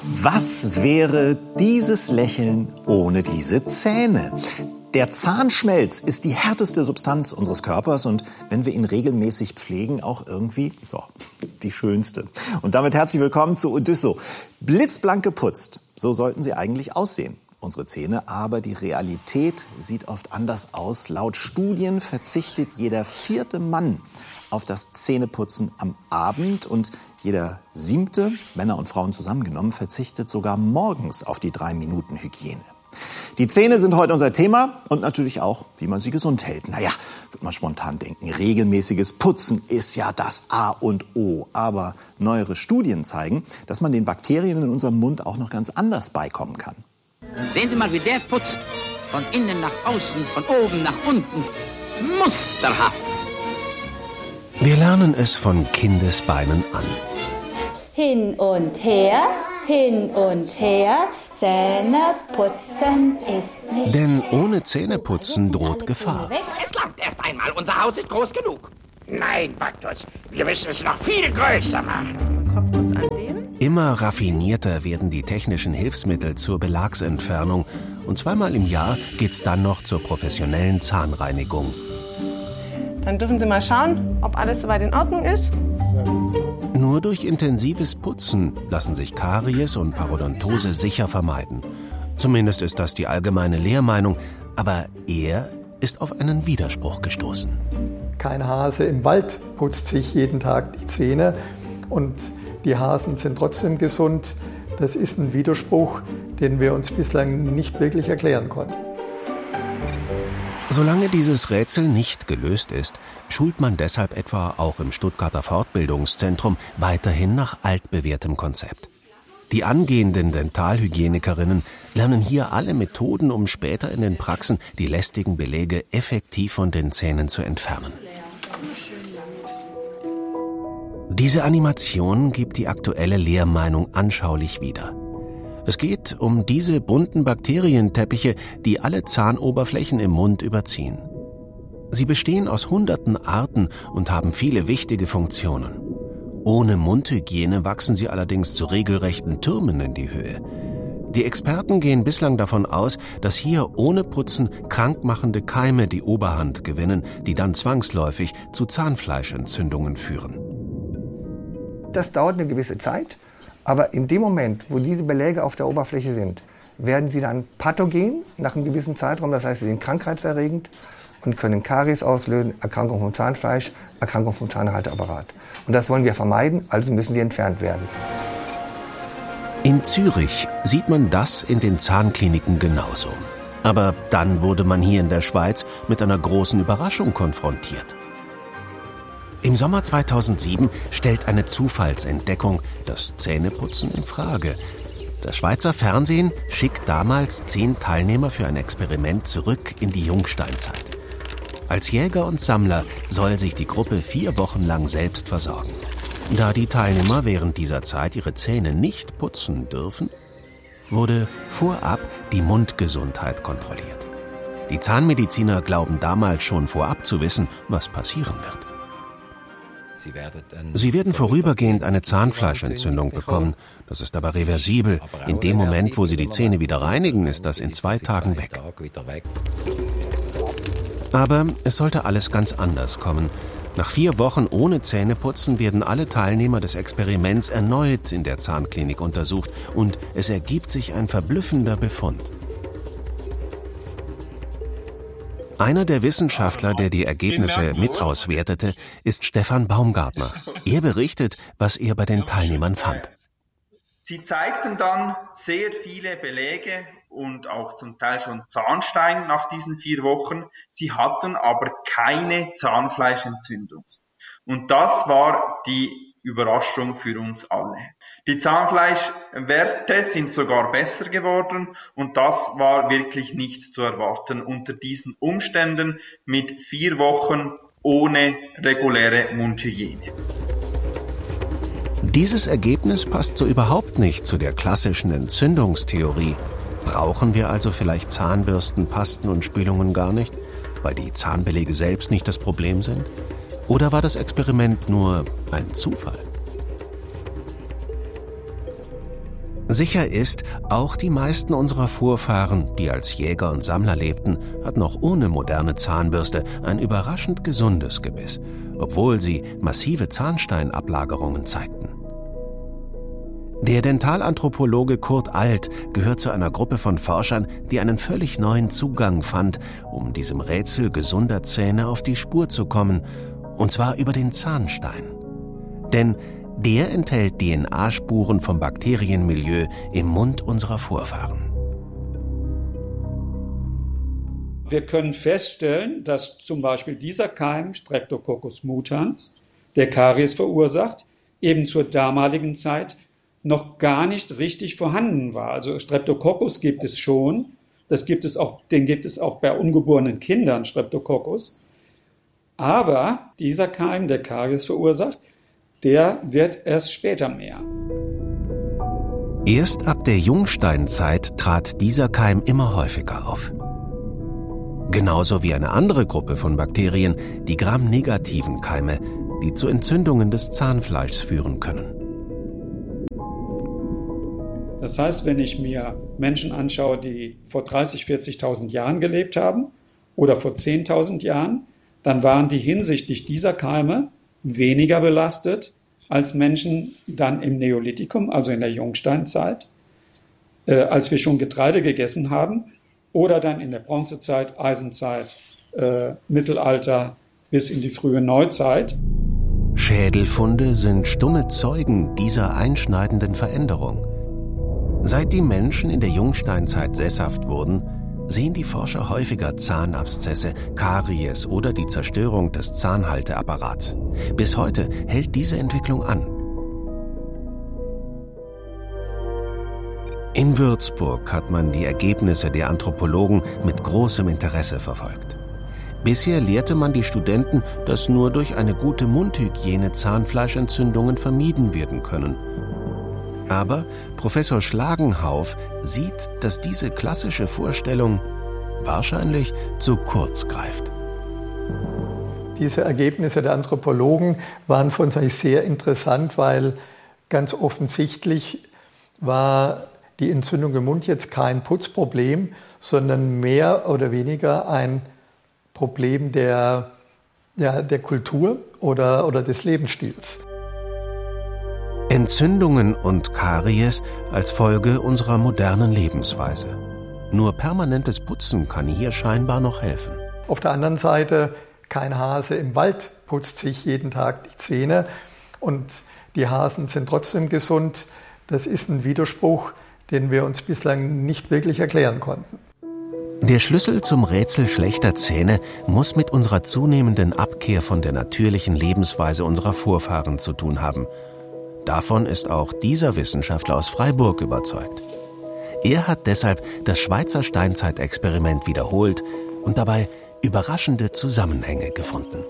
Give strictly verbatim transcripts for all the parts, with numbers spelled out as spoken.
Was wäre dieses Lächeln ohne diese Zähne? Der Zahnschmelz ist die härteste Substanz unseres Körpers und wenn wir ihn regelmäßig pflegen, auch irgendwie ja, die schönste. Und damit herzlich willkommen zu Odysso. Blitzblank geputzt, so sollten sie eigentlich aussehen, unsere Zähne. Aber die Realität sieht oft anders aus. Laut Studien verzichtet jeder vierte Mann auf das Zähneputzen am Abend und jeder siebte, Männer und Frauen zusammengenommen, verzichtet sogar morgens auf die drei Minuten Hygiene. Die Zähne sind heute unser Thema und natürlich auch, wie man sie gesund hält. Naja, wird man spontan denken, regelmäßiges Putzen ist ja das A und O. Aber neuere Studien zeigen, dass man den Bakterien in unserem Mund auch noch ganz anders beikommen kann. Sehen Sie mal, wie der putzt. Von innen nach außen, von oben nach unten. Musterhaft. Wir lernen es von Kindesbeinen an. Hin und her, hin und her, Zähne putzen ist nicht. Denn ohne Zähneputzen droht Gefahr. Es langt erst einmal, unser Haus ist groß genug. Nein, Baktus, wir müssen es noch viel größer machen. Immer raffinierter werden die technischen Hilfsmittel zur Belagsentfernung. Und zweimal im Jahr geht's dann noch zur professionellen Zahnreinigung. Dann dürfen Sie mal schauen, ob alles soweit in Ordnung ist. Nur durch intensives Putzen lassen sich Karies und Parodontose sicher vermeiden. Zumindest ist das die allgemeine Lehrmeinung. Aber er ist auf einen Widerspruch gestoßen. Kein Hase im Wald putzt sich jeden Tag die Zähne und die Hasen sind trotzdem gesund. Das ist ein Widerspruch, den wir uns bislang nicht wirklich erklären konnten. Solange dieses Rätsel nicht gelöst ist, schult man deshalb etwa auch im Stuttgarter Fortbildungszentrum weiterhin nach altbewährtem Konzept. Die angehenden Dentalhygienikerinnen lernen hier alle Methoden, um später in den Praxen die lästigen Beläge effektiv von den Zähnen zu entfernen. Diese Animation gibt die aktuelle Lehrmeinung anschaulich wieder. Es geht um diese bunten Bakterienteppiche, die alle Zahnoberflächen im Mund überziehen. Sie bestehen aus hunderten Arten und haben viele wichtige Funktionen. Ohne Mundhygiene wachsen sie allerdings zu regelrechten Türmen in die Höhe. Die Experten gehen bislang davon aus, dass hier ohne Putzen krankmachende Keime die Oberhand gewinnen, die dann zwangsläufig zu Zahnfleischentzündungen führen. Das dauert eine gewisse Zeit. Aber in dem Moment, wo diese Beläge auf der Oberfläche sind, werden sie dann pathogen nach einem gewissen Zeitraum. Das heißt, sie sind krankheitserregend und können Karies auslösen, Erkrankung vom Zahnfleisch, Erkrankung vom Zahnhalteapparat. Und das wollen wir vermeiden, also müssen sie entfernt werden. In Zürich sieht man das in den Zahnkliniken genauso. Aber dann wurde man hier in der Schweiz mit einer großen Überraschung konfrontiert. Im Sommer zweitausendsieben stellt eine Zufallsentdeckung das Zähneputzen in Frage. Das Schweizer Fernsehen schickt damals zehn Teilnehmer für ein Experiment zurück in die Jungsteinzeit. Als Jäger und Sammler soll sich die Gruppe vier Wochen lang selbst versorgen. Da die Teilnehmer während dieser Zeit ihre Zähne nicht putzen dürfen, wurde vorab die Mundgesundheit kontrolliert. Die Zahnmediziner glauben damals schon vorab zu wissen, was passieren wird. Sie werden vorübergehend eine Zahnfleischentzündung bekommen. Das ist aber reversibel. In dem Moment, wo Sie die Zähne wieder reinigen, ist das in zwei Tagen weg. Aber es sollte alles ganz anders kommen. Nach vier Wochen ohne Zähneputzen werden alle Teilnehmer des Experiments erneut in der Zahnklinik untersucht und es ergibt sich ein verblüffender Befund. Einer der Wissenschaftler, der die Ergebnisse mit auswertete, ist Stefan Baumgartner. Er berichtet, was er bei den Teilnehmern fand. Sie zeigten dann sehr viele Beläge und auch zum Teil schon Zahnstein nach diesen vier Wochen. Sie hatten aber keine Zahnfleischentzündung. Und das war die Überraschung für uns alle. Die Zahnfleischwerte sind sogar besser geworden und das war wirklich nicht zu erwarten unter diesen Umständen mit vier Wochen ohne reguläre Mundhygiene. Dieses Ergebnis passt so überhaupt nicht zu der klassischen Entzündungstheorie. Brauchen wir also vielleicht Zahnbürsten, Pasten und Spülungen gar nicht, weil die Zahnbeläge selbst nicht das Problem sind? Oder war das Experiment nur ein Zufall? Sicher ist, auch die meisten unserer Vorfahren, die als Jäger und Sammler lebten, hatten auch ohne moderne Zahnbürste ein überraschend gesundes Gebiss, obwohl sie massive Zahnsteinablagerungen zeigten. Der Dentalanthropologe Kurt Alt gehört zu einer Gruppe von Forschern, die einen völlig neuen Zugang fand, um diesem Rätsel gesunder Zähne auf die Spur zu kommen, und zwar über den Zahnstein. Denn der enthält D N A-Spuren vom Bakterienmilieu im Mund unserer Vorfahren. Wir können feststellen, dass zum Beispiel dieser Keim, Streptococcus mutans, der Karies verursacht, eben zur damaligen Zeit noch gar nicht richtig vorhanden war. Also Streptococcus gibt es schon, das gibt es auch, den gibt es auch bei ungeborenen Kindern, Streptococcus. Aber dieser Keim, der Karies verursacht, der wird erst später mehr. Erst ab der Jungsteinzeit trat dieser Keim immer häufiger auf. Genauso wie eine andere Gruppe von Bakterien, die Gram-negativen Keime, die zu Entzündungen des Zahnfleischs führen können. Das heißt, wenn ich mir Menschen anschaue, die vor dreißig, vierzigtausend Jahren gelebt haben oder vor zehntausend Jahren, dann waren die hinsichtlich dieser Keime weniger belastet als Menschen dann im Neolithikum, also in der Jungsteinzeit, äh, als wir schon Getreide gegessen haben, oder dann in der Bronzezeit, Eisenzeit, äh, Mittelalter bis in die frühe Neuzeit. Schädelfunde sind stumme Zeugen dieser einschneidenden Veränderung. Seit die Menschen in der Jungsteinzeit sesshaft wurden, sehen die Forscher häufiger Zahnabszesse, Karies oder die Zerstörung des Zahnhalteapparats. Bis heute hält diese Entwicklung an. In Würzburg hat man die Ergebnisse der Anthropologen mit großem Interesse verfolgt. Bisher lehrte man die Studenten, dass nur durch eine gute Mundhygiene Zahnfleischentzündungen vermieden werden können. Aber Professor Schlagenhauf sieht, dass diese klassische Vorstellung wahrscheinlich zu kurz greift. Diese Ergebnisse der Anthropologen waren für uns eigentlich sehr interessant, weil ganz offensichtlich war die Entzündung im Mund jetzt kein Putzproblem, sondern mehr oder weniger ein Problem der, ja, der Kultur oder, oder des Lebensstils. Entzündungen und Karies als Folge unserer modernen Lebensweise. Nur permanentes Putzen kann hier scheinbar noch helfen. Auf der anderen Seite, kein Hase im Wald putzt sich jeden Tag die Zähne und die Hasen sind trotzdem gesund. Das ist ein Widerspruch, den wir uns bislang nicht wirklich erklären konnten. Der Schlüssel zum Rätsel schlechter Zähne muss mit unserer zunehmenden Abkehr von der natürlichen Lebensweise unserer Vorfahren zu tun haben. Davon ist auch dieser Wissenschaftler aus Freiburg überzeugt. Er hat deshalb das Schweizer Steinzeitexperiment wiederholt und dabei überraschende Zusammenhänge gefunden.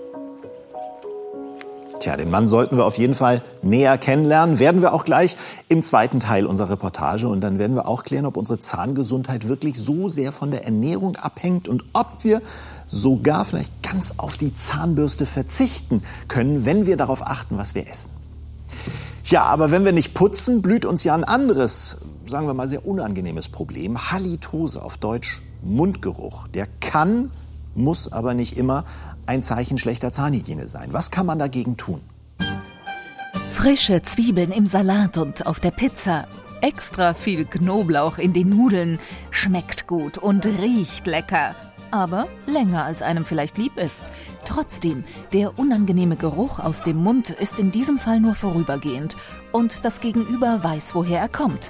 Tja, den Mann sollten wir auf jeden Fall näher kennenlernen. Werden wir auch gleich im zweiten Teil unserer Reportage. Und dann werden wir auch klären, ob unsere Zahngesundheit wirklich so sehr von der Ernährung abhängt und ob wir sogar vielleicht ganz auf die Zahnbürste verzichten können, wenn wir darauf achten, was wir essen. Ja, aber wenn wir nicht putzen, blüht uns ja ein anderes, sagen wir mal sehr unangenehmes Problem. Halitose, auf Deutsch Mundgeruch. Der kann, muss aber nicht immer ein Zeichen schlechter Zahnhygiene sein. Was kann man dagegen tun? Frische Zwiebeln im Salat und auf der Pizza. Extra viel Knoblauch in den Nudeln. Schmeckt gut und riecht lecker. Aber länger als einem vielleicht lieb ist. Trotzdem, der unangenehme Geruch aus dem Mund ist in diesem Fall nur vorübergehend. Und das Gegenüber weiß, woher er kommt.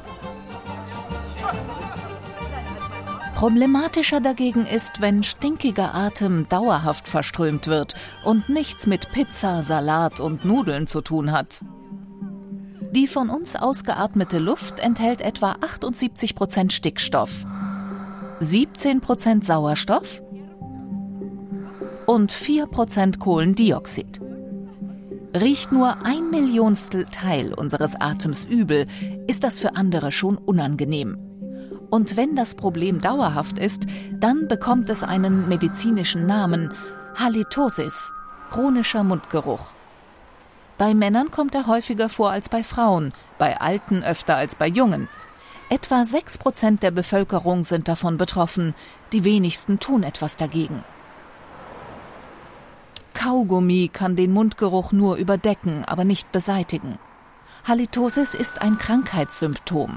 Problematischer dagegen ist, wenn stinkiger Atem dauerhaft verströmt wird und nichts mit Pizza, Salat und Nudeln zu tun hat. Die von uns ausgeatmete Luft enthält etwa achtundsiebzig Prozent Stickstoff, siebzehn Prozent Sauerstoff und vier Prozent Kohlendioxid. Riecht nur ein Millionstel Teil unseres Atems übel, ist das für andere schon unangenehm. Und wenn das Problem dauerhaft ist, dann bekommt es einen medizinischen Namen: Halitosis, chronischer Mundgeruch. Bei Männern kommt er häufiger vor als bei Frauen, bei Alten öfter als bei Jungen. Etwa sechs Prozent der Bevölkerung sind davon betroffen. Die wenigsten tun etwas dagegen. Kaugummi kann den Mundgeruch nur überdecken, aber nicht beseitigen. Halitosis ist ein Krankheitssymptom.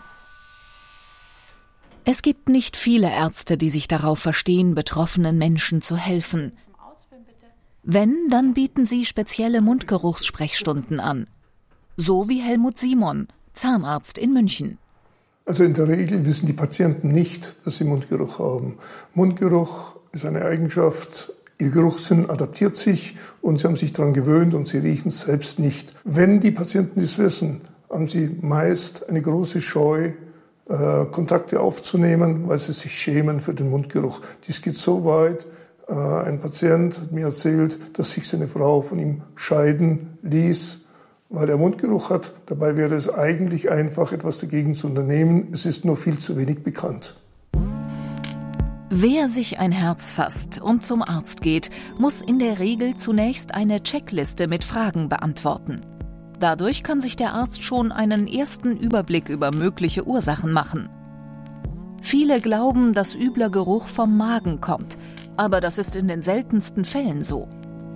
Es gibt nicht viele Ärzte, die sich darauf verstehen, betroffenen Menschen zu helfen. Wenn, dann bieten sie spezielle Mundgeruchssprechstunden an. So wie Helmut Simon, Zahnarzt in München. Also in der Regel wissen die Patienten nicht, dass sie Mundgeruch haben. Mundgeruch ist eine Eigenschaft, ihr Geruchssinn adaptiert sich und sie haben sich daran gewöhnt und sie riechen es selbst nicht. Wenn die Patienten das wissen, haben sie meist eine große Scheu, äh, Kontakte aufzunehmen, weil sie sich schämen für den Mundgeruch. Dies geht so weit, äh, ein Patient hat mir erzählt, dass sich seine Frau von ihm scheiden ließ, weil er Mundgeruch hat. Dabei wäre es eigentlich einfach, etwas dagegen zu unternehmen. Es ist nur viel zu wenig bekannt. Wer sich ein Herz fasst und zum Arzt geht, muss in der Regel zunächst eine Checkliste mit Fragen beantworten. Dadurch kann sich der Arzt schon einen ersten Überblick über mögliche Ursachen machen. Viele glauben, dass übler Geruch vom Magen kommt, aber das ist in den seltensten Fällen so.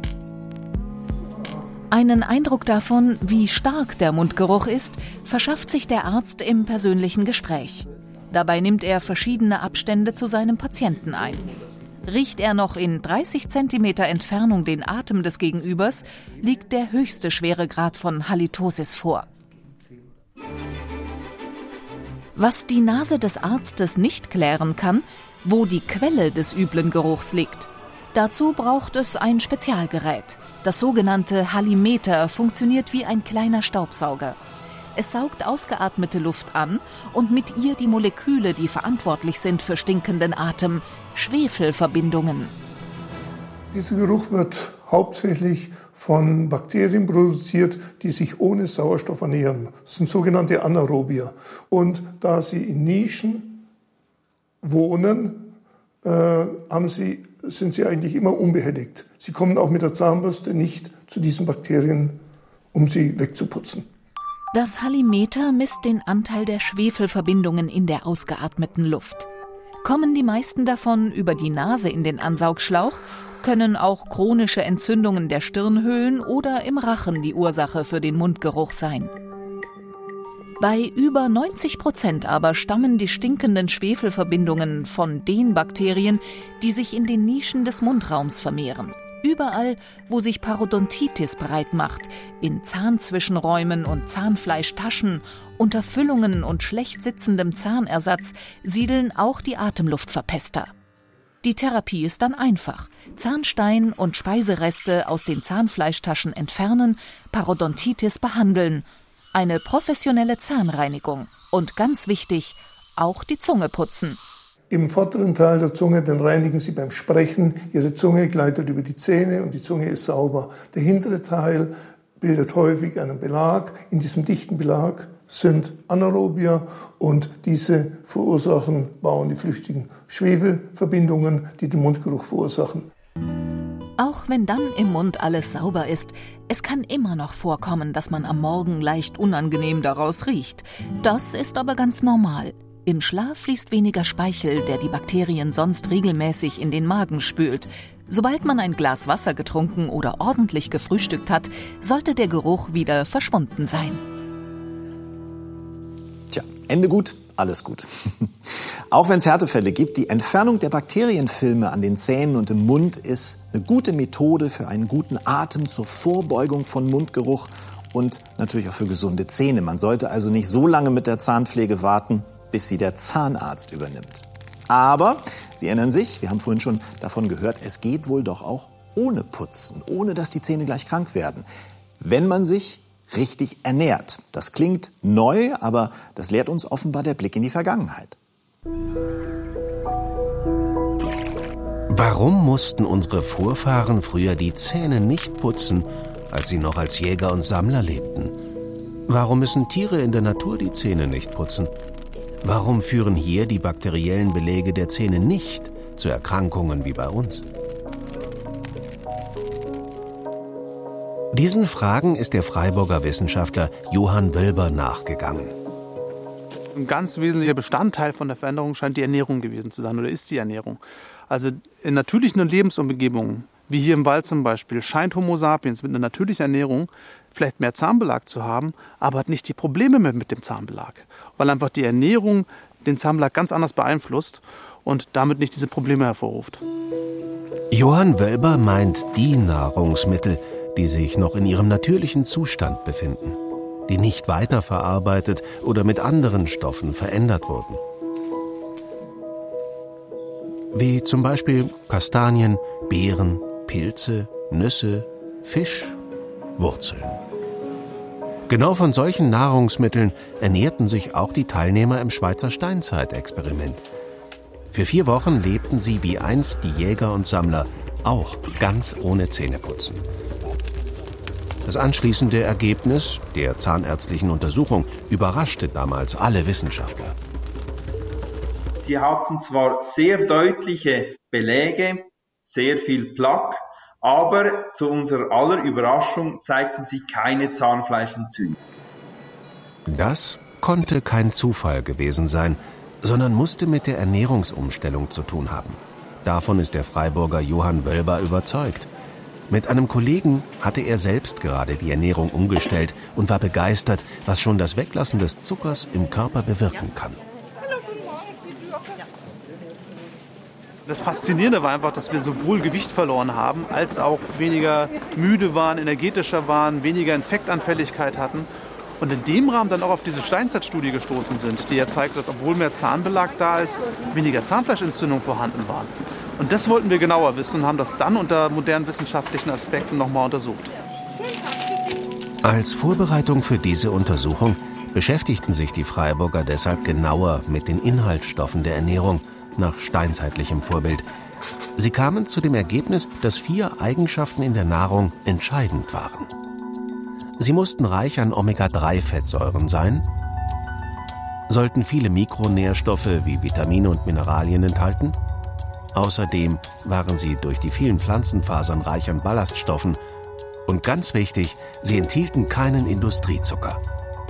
Einen Eindruck davon, wie stark der Mundgeruch ist, verschafft sich der Arzt im persönlichen Gespräch. Dabei nimmt er verschiedene Abstände zu seinem Patienten ein. Riecht er noch in dreißig Zentimeter Entfernung den Atem des Gegenübers, liegt der höchste Schweregrad von Halitosis vor. Was die Nase des Arztes nicht klären kann, wo die Quelle des üblen Geruchs liegt. Dazu braucht es ein Spezialgerät. Das sogenannte Halimeter funktioniert wie ein kleiner Staubsauger. Es saugt ausgeatmete Luft an und mit ihr die Moleküle, die verantwortlich sind für stinkenden Atem, Schwefelverbindungen. Dieser Geruch wird hauptsächlich von Bakterien produziert, die sich ohne Sauerstoff ernähren. Das sind sogenannte Anaerobier. Und da sie in Nischen wohnen, äh, haben sie, sind sie eigentlich immer unbehelligt. Sie kommen auch mit der Zahnbürste nicht zu diesen Bakterien, um sie wegzuputzen. Das Halimeter misst den Anteil der Schwefelverbindungen in der ausgeatmeten Luft. Kommen die meisten davon über die Nase in den Ansaugschlauch, können auch chronische Entzündungen der Stirnhöhlen oder im Rachen die Ursache für den Mundgeruch sein. Bei über neunzig Prozent aber stammen die stinkenden Schwefelverbindungen von den Bakterien, die sich in den Nischen des Mundraums vermehren. Überall, wo sich Parodontitis breit macht, in Zahnzwischenräumen und Zahnfleischtaschen, unter Füllungen und schlecht sitzendem Zahnersatz siedeln auch die Atemluftverpester. Die Therapie ist dann einfach. Zahnstein und Speisereste aus den Zahnfleischtaschen entfernen, Parodontitis behandeln. Eine professionelle Zahnreinigung. Und ganz wichtig, auch die Zunge putzen. Im vorderen Teil der Zunge, den reinigen Sie beim Sprechen. Ihre Zunge gleitet über die Zähne und die Zunge ist sauber. Der hintere Teil bildet häufig einen Belag. In diesem dichten Belag sind Anaerobier und diese verursachen, bauen die flüchtigen Schwefelverbindungen, die den Mundgeruch verursachen. Auch wenn dann im Mund alles sauber ist, es kann immer noch vorkommen, dass man am Morgen leicht unangenehm daraus riecht. Das ist aber ganz normal. Im Schlaf fließt weniger Speichel, der die Bakterien sonst regelmäßig in den Magen spült. Sobald man ein Glas Wasser getrunken oder ordentlich gefrühstückt hat, sollte der Geruch wieder verschwunden sein. Tja, Ende gut, alles gut. Auch wenn es Härtefälle gibt, die Entfernung der Bakterienfilme an den Zähnen und im Mund ist eine gute Methode für einen guten Atem, zur Vorbeugung von Mundgeruch und natürlich auch für gesunde Zähne. Man sollte also nicht so lange mit der Zahnpflege warten, bis sie der Zahnarzt übernimmt. Aber, Sie erinnern sich, wir haben vorhin schon davon gehört, es geht wohl doch auch ohne Putzen, ohne dass die Zähne gleich krank werden, wenn man sich richtig ernährt. Das klingt neu, aber das lehrt uns offenbar der Blick in die Vergangenheit. Warum mussten unsere Vorfahren früher die Zähne nicht putzen, als sie noch als Jäger und Sammler lebten? Warum müssen Tiere in der Natur die Zähne nicht putzen? Warum führen hier die bakteriellen Beläge der Zähne nicht zu Erkrankungen wie bei uns? Diesen Fragen ist der Freiburger Wissenschaftler Johann Wölber nachgegangen. Ein ganz wesentlicher Bestandteil von der Veränderung scheint die Ernährung gewesen zu sein oder ist die Ernährung. Also in natürlichen Lebensumgebungen, wie hier im Wald zum Beispiel, scheint Homo sapiens mit einer natürlichen Ernährung vielleicht mehr Zahnbelag zu haben, aber hat nicht die Probleme mehr mit dem Zahnbelag, weil einfach die Ernährung den Zahnbelag ganz anders beeinflusst und damit nicht diese Probleme hervorruft. Johann Wölber meint die Nahrungsmittel, die sich noch in ihrem natürlichen Zustand befinden, die nicht weiterverarbeitet oder mit anderen Stoffen verändert wurden. Wie zum Beispiel Kastanien, Beeren, Pilze, Nüsse, Fisch, Wurzeln. Genau von solchen Nahrungsmitteln ernährten sich auch die Teilnehmer im Schweizer Steinzeitexperiment. Für vier Wochen lebten sie wie einst die Jäger und Sammler, auch ganz ohne Zähneputzen. Das anschließende Ergebnis der zahnärztlichen Untersuchung überraschte damals alle Wissenschaftler. Sie hatten zwar sehr deutliche Beläge, sehr viel Plaque, aber zu unserer aller Überraschung zeigten sie keine Zahnfleischentzündung. Das konnte kein Zufall gewesen sein, sondern musste mit der Ernährungsumstellung zu tun haben. Davon ist der Freiburger Johann Wölber überzeugt. Mit einem Kollegen hatte er selbst gerade die Ernährung umgestellt und war begeistert, was schon das Weglassen des Zuckers im Körper bewirken kann. Das Faszinierende war einfach, dass wir sowohl Gewicht verloren haben, als auch weniger müde waren, energetischer waren, weniger Infektanfälligkeit hatten. Und in dem Rahmen dann auch auf diese Steinzeitstudie gestoßen sind, die ja zeigt, dass obwohl mehr Zahnbelag da ist, weniger Zahnfleischentzündungen vorhanden waren. Und das wollten wir genauer wissen und haben das dann unter modernen wissenschaftlichen Aspekten nochmal untersucht. Als Vorbereitung für diese Untersuchung beschäftigten sich die Freiburger deshalb genauer mit den Inhaltsstoffen der Ernährung nach steinzeitlichem Vorbild. Sie kamen zu dem Ergebnis, dass vier Eigenschaften in der Nahrung entscheidend waren. Sie mussten reich an Omega drei Fettsäuren sein, sollten viele Mikronährstoffe wie Vitamine und Mineralien enthalten. Außerdem waren sie durch die vielen Pflanzenfasern reich an Ballaststoffen. Und ganz wichtig, sie enthielten keinen Industriezucker.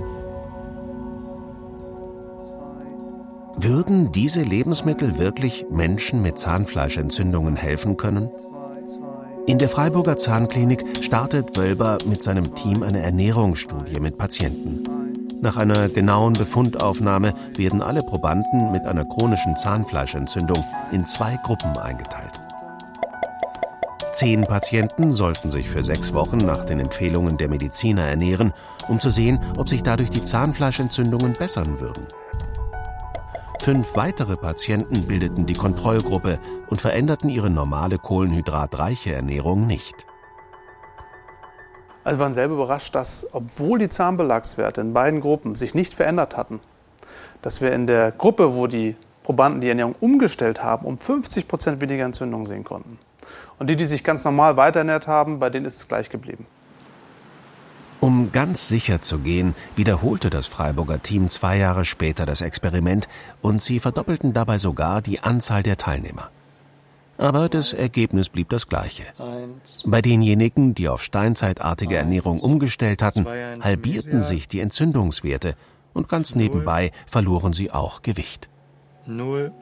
Würden diese Lebensmittel wirklich Menschen mit Zahnfleischentzündungen helfen können? In der Freiburger Zahnklinik startet Wölber mit seinem Team eine Ernährungsstudie mit Patienten. Nach einer genauen Befundaufnahme werden alle Probanden mit einer chronischen Zahnfleischentzündung in zwei Gruppen eingeteilt. Zehn Patienten sollten sich für sechs Wochen nach den Empfehlungen der Mediziner ernähren, um zu sehen, ob sich dadurch die Zahnfleischentzündungen bessern würden. Fünf weitere Patienten bildeten die Kontrollgruppe und veränderten ihre normale kohlenhydratreiche Ernährung nicht. Also wir waren selber überrascht, dass, obwohl die Zahnbelagswerte in beiden Gruppen sich nicht verändert hatten, dass wir in der Gruppe, wo die Probanden die Ernährung umgestellt haben, um fünfzig Prozent weniger Entzündungen sehen konnten. Und die, die sich ganz normal weiterernährt haben, bei denen ist es gleich geblieben. Um ganz sicher zu gehen, wiederholte das Freiburger Team zwei Jahre später das Experiment und sie verdoppelten dabei sogar die Anzahl der Teilnehmer. Aber das Ergebnis blieb das gleiche. Bei denjenigen, die auf steinzeitartige Ernährung umgestellt hatten, halbierten sich die Entzündungswerte und ganz nebenbei verloren sie auch Gewicht. Null.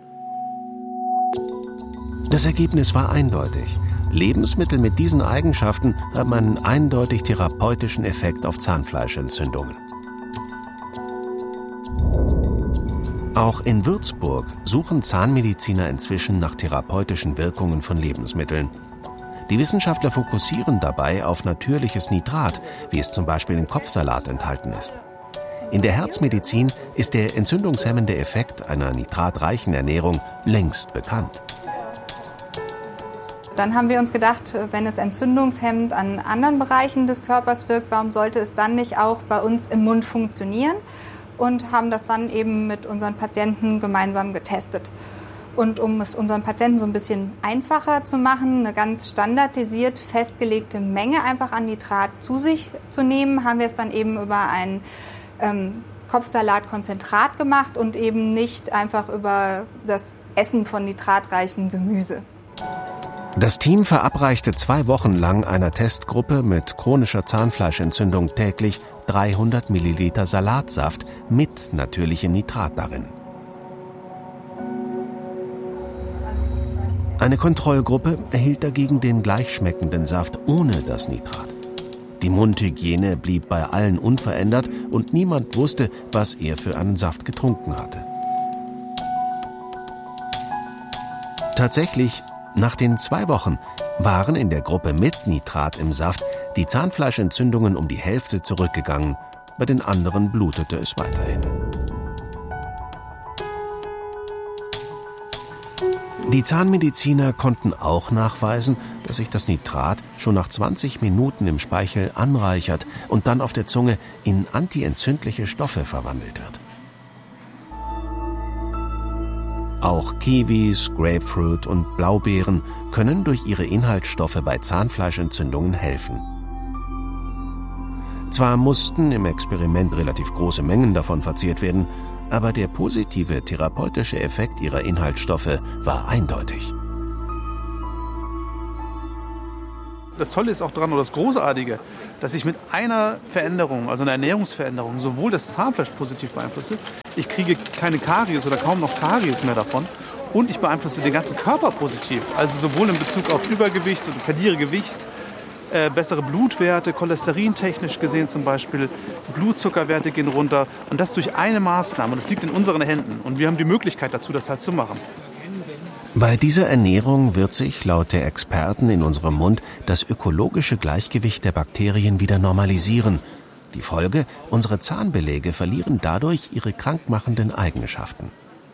Das Ergebnis war eindeutig. Lebensmittel mit diesen Eigenschaften haben einen eindeutig therapeutischen Effekt auf Zahnfleischentzündungen. Auch in Würzburg suchen Zahnmediziner inzwischen nach therapeutischen Wirkungen von Lebensmitteln. Die Wissenschaftler fokussieren dabei auf natürliches Nitrat, wie es zum Beispiel in Kopfsalat enthalten ist. In der Herzmedizin ist der entzündungshemmende Effekt einer nitratreichen Ernährung längst bekannt. Dann haben wir uns gedacht, wenn es entzündungshemmend an anderen Bereichen des Körpers wirkt, warum sollte es dann nicht auch bei uns im Mund funktionieren? Und haben das dann eben mit unseren Patienten gemeinsam getestet. Und um es unseren Patienten so ein bisschen einfacher zu machen, eine ganz standardisiert festgelegte Menge einfach an Nitrat zu sich zu nehmen, haben wir es dann eben über ein ähm, Kopfsalatkonzentrat gemacht und eben nicht einfach über das Essen von nitratreichem Gemüse. Das Team verabreichte zwei Wochen lang einer Testgruppe mit chronischer Zahnfleischentzündung täglich dreihundert Milliliter Salatsaft mit natürlichem Nitrat darin. Eine Kontrollgruppe erhielt dagegen den gleichschmeckenden Saft ohne das Nitrat. Die Mundhygiene blieb bei allen unverändert und niemand wusste, was er für einen Saft getrunken hatte. Tatsächlich, nach den zwei Wochen waren in der Gruppe mit Nitrat im Saft die Zahnfleischentzündungen um die Hälfte zurückgegangen, bei den anderen blutete es weiterhin. Die Zahnmediziner konnten auch nachweisen, dass sich das Nitrat schon nach zwanzig Minuten im Speichel anreichert und dann auf der Zunge in antientzündliche Stoffe verwandelt wird. Auch Kiwis, Grapefruit und Blaubeeren können durch ihre Inhaltsstoffe bei Zahnfleischentzündungen helfen. Zwar mussten im Experiment relativ große Mengen davon verzehrt werden, aber der positive therapeutische Effekt ihrer Inhaltsstoffe war eindeutig. Das Tolle ist auch daran, oder das Großartige, dass ich mit einer Veränderung, also einer Ernährungsveränderung, sowohl das Zahnfleisch positiv beeinflusse, ich kriege keine Karies oder kaum noch Karies mehr davon und ich beeinflusse den ganzen Körper positiv, also sowohl in Bezug auf Übergewicht und verliere Gewicht, äh, bessere Blutwerte, cholesterintechnisch gesehen zum Beispiel, Blutzuckerwerte gehen runter und das durch eine Maßnahme. Und das liegt in unseren Händen und wir haben die Möglichkeit dazu, das halt zu machen. Bei dieser Ernährung wird sich laut der Experten in unserem Mund das ökologische Gleichgewicht der Bakterien wieder normalisieren. Die Folge: unsere Zahnbeläge verlieren dadurch ihre krankmachenden Eigenschaften.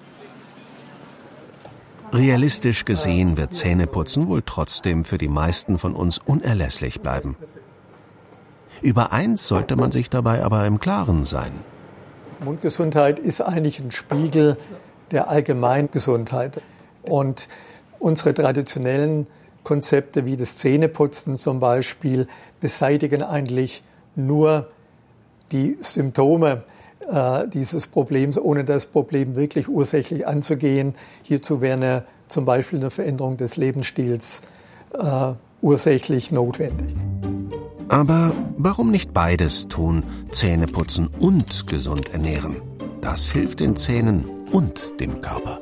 Realistisch gesehen wird Zähneputzen wohl trotzdem für die meisten von uns unerlässlich bleiben. Über eins sollte man sich dabei aber im Klaren sein. Mundgesundheit ist eigentlich ein Spiegel der Allgemeingesundheit. Und unsere traditionellen Konzepte wie das Zähneputzen zum Beispiel beseitigen eigentlich nur die Symptome äh, dieses Problems, ohne das Problem wirklich ursächlich anzugehen. Hierzu wäre eine, zum Beispiel eine Veränderung des Lebensstils äh, ursächlich notwendig. Aber warum nicht beides tun, Zähne putzen und gesund ernähren? Das hilft den Zähnen und dem Körper.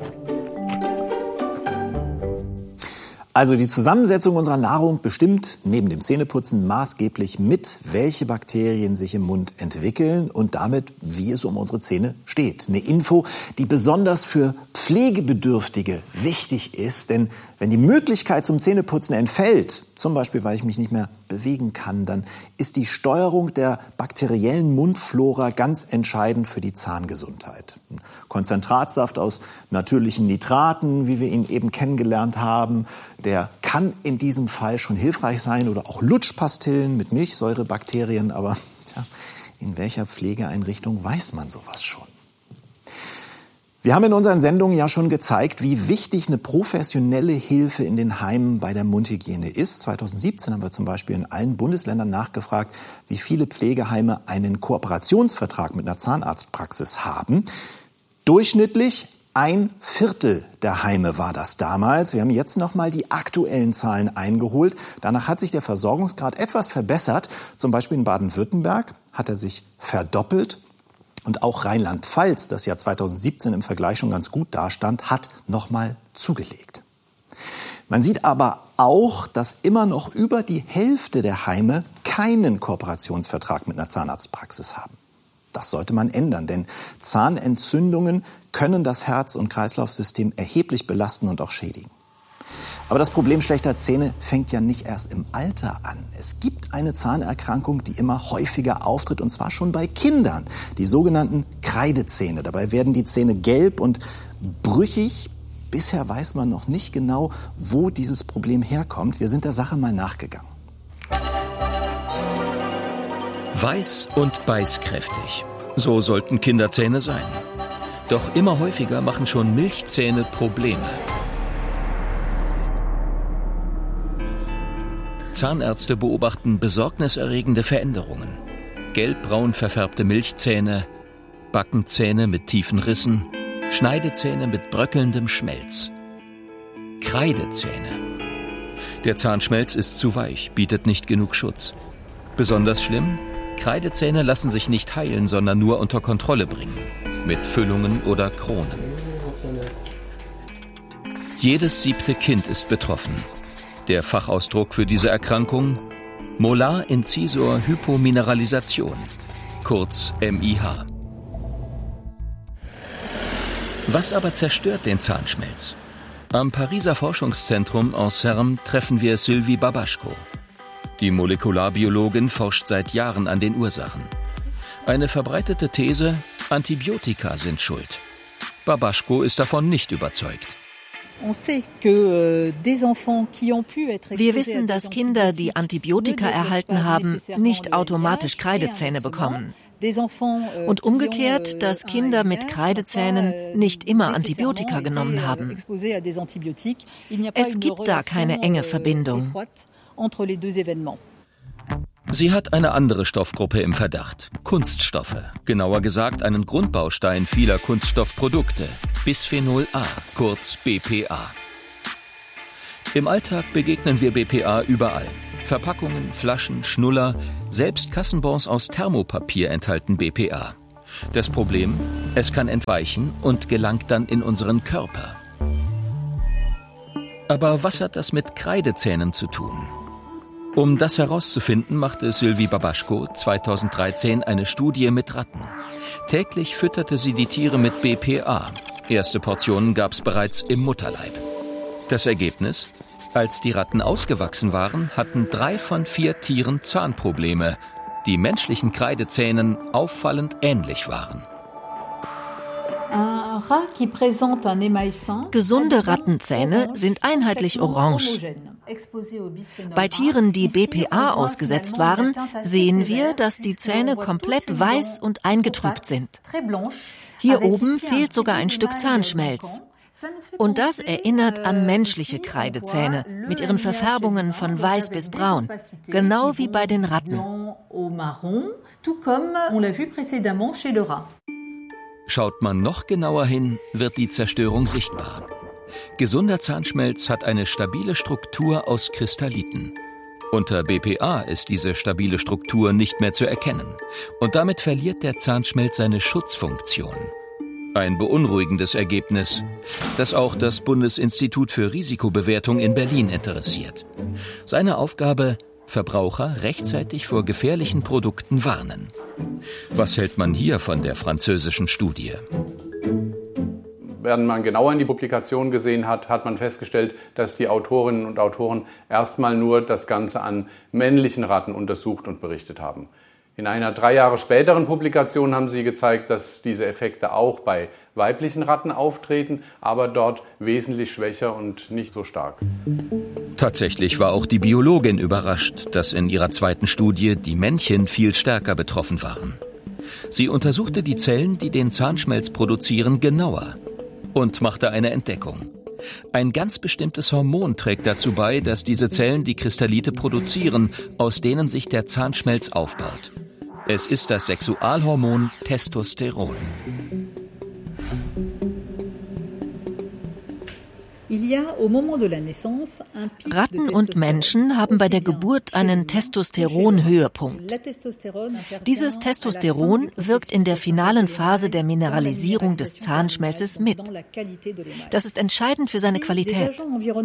Also die Zusammensetzung unserer Nahrung bestimmt neben dem Zähneputzen maßgeblich mit, welche Bakterien sich im Mund entwickeln und damit, wie es um unsere Zähne steht. Eine Info, die besonders für Pflegebedürftige wichtig ist, denn wenn die Möglichkeit zum Zähneputzen entfällt, zum Beispiel weil ich mich nicht mehr bewegen kann, dann ist die Steuerung der bakteriellen Mundflora ganz entscheidend für die Zahngesundheit. Ein Konzentratsaft aus natürlichen Nitraten, wie wir ihn eben kennengelernt haben, der kann in diesem Fall schon hilfreich sein, oder auch Lutschpastillen mit Milchsäurebakterien, aber tja, in welcher Pflegeeinrichtung weiß man sowas schon? Wir haben in unseren Sendungen ja schon gezeigt, wie wichtig eine professionelle Hilfe in den Heimen bei der Mundhygiene ist. zweitausendsiebzehn haben wir zum Beispiel in allen Bundesländern nachgefragt, wie viele Pflegeheime einen Kooperationsvertrag mit einer Zahnarztpraxis haben. Durchschnittlich ein Viertel der Heime war das damals. Wir haben jetzt noch mal die aktuellen Zahlen eingeholt. Danach hat sich der Versorgungsgrad etwas verbessert. Zum Beispiel in Baden-Württemberg hat er sich verdoppelt. Und auch Rheinland-Pfalz, das ja zweitausendsiebzehn im Vergleich schon ganz gut dastand, hat noch mal zugelegt. Man sieht aber auch, dass immer noch über die Hälfte der Heime keinen Kooperationsvertrag mit einer Zahnarztpraxis haben. Das sollte man ändern, denn Zahnentzündungen können das Herz- und Kreislaufsystem erheblich belasten und auch schädigen. Aber das Problem schlechter Zähne fängt ja nicht erst im Alter an. Es gibt eine Zahnerkrankung, die immer häufiger auftritt, und zwar schon bei Kindern, die sogenannten Kreidezähne. Dabei werden die Zähne gelb und brüchig. Bisher weiß man noch nicht genau, wo dieses Problem herkommt. Wir sind der Sache mal nachgegangen. Weiß und beißkräftig. So sollten Kinderzähne sein. Doch immer häufiger machen schon Milchzähne Probleme. Zahnärzte beobachten besorgniserregende Veränderungen. Gelbbraun verfärbte Milchzähne, Backenzähne mit tiefen Rissen, Schneidezähne mit bröckelndem Schmelz. Kreidezähne. Der Zahnschmelz ist zu weich, bietet nicht genug Schutz. Besonders schlimm: Kreidezähne lassen sich nicht heilen, sondern nur unter Kontrolle bringen. Mit Füllungen oder Kronen. Jedes siebte Kind ist betroffen. Der Fachausdruck für diese Erkrankung: Molar-Incisor-Hypomineralisation, kurz M I H. Was aber zerstört den Zahnschmelz? Am Pariser Forschungszentrum Anserme treffen wir Sylvie Babaschko. Die Molekularbiologin forscht seit Jahren an den Ursachen. Eine verbreitete These: Antibiotika sind schuld. Babaschko ist davon nicht überzeugt. Wir wissen, dass Kinder, die Antibiotika erhalten haben, nicht automatisch Kreidezähne bekommen. Und umgekehrt, dass Kinder mit Kreidezähnen nicht immer Antibiotika genommen haben. Es gibt da keine enge Verbindung. Sie hat eine andere Stoffgruppe im Verdacht: Kunststoffe. Genauer gesagt einen Grundbaustein vieler Kunststoffprodukte: Bisphenol A, kurz B P A. Im Alltag begegnen wir B P A überall. Verpackungen, Flaschen, Schnuller, selbst Kassenbons aus Thermopapier enthalten B P A. Das Problem: Es kann entweichen und gelangt dann in unseren Körper. Aber was hat das mit Kreidezähnen zu tun? Um das herauszufinden, machte Sylvie Babaschko zweitausenddreizehn eine Studie mit Ratten. Täglich fütterte sie die Tiere mit B P A. Erste Portionen gab es bereits im Mutterleib. Das Ergebnis: Als die Ratten ausgewachsen waren, hatten drei von vier Tieren Zahnprobleme, die menschlichen Kreidezähnen auffallend ähnlich waren. Gesunde Rattenzähne sind einheitlich orange. Bei Tieren, die B P A ausgesetzt waren, sehen wir, dass die Zähne komplett weiß und eingetrübt sind. Hier oben fehlt sogar ein Stück Zahnschmelz. Und das erinnert an menschliche Kreidezähne mit ihren Verfärbungen von weiß bis braun, genau wie bei den Ratten. Schaut man noch genauer hin, wird die Zerstörung sichtbar. Gesunder Zahnschmelz hat eine stabile Struktur aus Kristalliten. Unter B P A ist diese stabile Struktur nicht mehr zu erkennen. Und damit verliert der Zahnschmelz seine Schutzfunktion. Ein beunruhigendes Ergebnis, das auch das Bundesinstitut für Risikobewertung in Berlin interessiert. Seine Aufgabe: Verbraucher rechtzeitig vor gefährlichen Produkten warnen. Was hält man hier von der französischen Studie? Wenn man genauer in die Publikation gesehen hat, hat man festgestellt, dass die Autorinnen und Autoren erstmal nur das Ganze an männlichen Ratten untersucht und berichtet haben. In einer drei Jahre späteren Publikation haben sie gezeigt, dass diese Effekte auch bei weiblichen Ratten auftreten, aber dort wesentlich schwächer und nicht so stark. Tatsächlich war auch die Biologin überrascht, dass in ihrer zweiten Studie die Männchen viel stärker betroffen waren. Sie untersuchte die Zellen, die den Zahnschmelz produzieren, genauer und machte eine Entdeckung. Ein ganz bestimmtes Hormon trägt dazu bei, dass diese Zellen die Kristallite produzieren, aus denen sich der Zahnschmelz aufbaut. Es ist das Sexualhormon Testosteron. Ratten und Menschen haben bei der Geburt einen Testosteronhöhepunkt. Dieses Testosteron wirkt in der finalen Phase der Mineralisierung des Zahnschmelzes mit. Das ist entscheidend für seine Qualität.